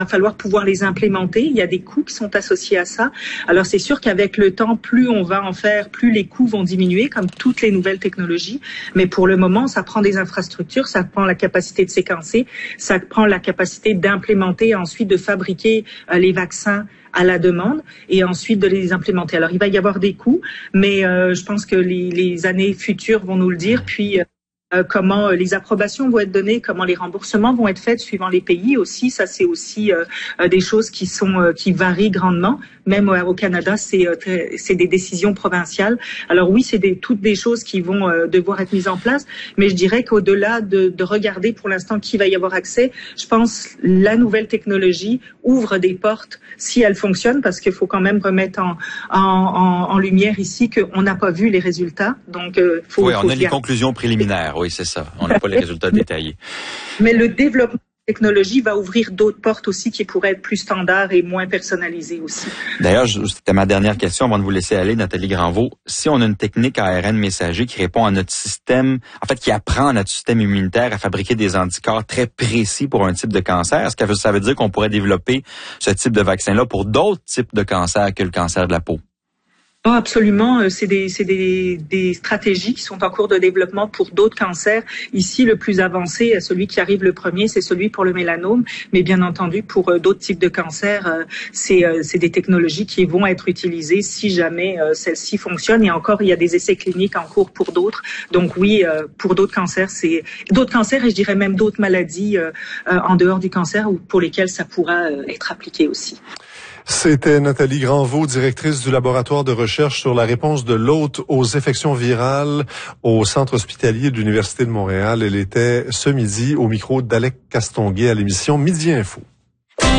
va falloir pouvoir les implémenter. Il y a des coûts qui sont associés à ça. Alors c'est sûr qu'avec le temps, plus on va en faire, plus les coûts vont diminuer, comme toutes les nouvelles technologies. Mais pour le moment, ça prend des infrastructures, ça prend la capacité de séquencer, ça prend la capacité d'implémenter et ensuite de fabriquer les vaccins à la demande et ensuite de les implémenter. Alors il va y avoir des coûts, mais je pense que les années futures vont nous le dire. Puis comment les approbations vont être données, comment les remboursements vont être faits suivant les pays aussi. Ça, c'est aussi des choses qui varient grandement. Même au Canada, c'est des décisions provinciales. Alors oui, c'est toutes des choses qui vont devoir être mises en place. Mais je dirais qu'au-delà de regarder pour l'instant qui va y avoir accès, je pense la nouvelle technologie ouvre des portes si elle fonctionne, parce qu'il faut quand même remettre en lumière ici qu'on n'a pas vu les résultats. Donc, on a les conclusions préliminaires. Oui, c'est ça. On n'a pas les résultats détaillés. Mais le développement de la technologie va ouvrir d'autres portes aussi qui pourraient être plus standards et moins personnalisées aussi. D'ailleurs, c'était ma dernière question avant de vous laisser aller, Nathalie Granvaux. Si on a une technique ARN messager qui répond à notre système, en fait, qui apprend à notre système immunitaire à fabriquer des anticorps très précis pour un type de cancer, est-ce que ça veut dire qu'on pourrait développer ce type de vaccin-là pour d'autres types de cancers que le cancer de la peau? Oh, absolument. C'est des stratégies qui sont en cours de développement pour d'autres cancers. Ici, le plus avancé, celui qui arrive le premier, c'est celui pour le mélanome. Mais bien entendu, pour d'autres types de cancers, c'est des technologies qui vont être utilisées si jamais celles-ci fonctionnent. Et encore, il y a des essais cliniques en cours pour d'autres. Donc oui, pour d'autres cancers, et je dirais même d'autres maladies en dehors du cancer ou pour lesquelles ça pourra être appliqué aussi. C'était Nathalie Granvaux, directrice du laboratoire de recherche sur la réponse de l'hôte aux infections virales au Centre hospitalier de l'Université de Montréal. Elle était ce midi au micro d'Alec Castonguay à l'émission Midi Info.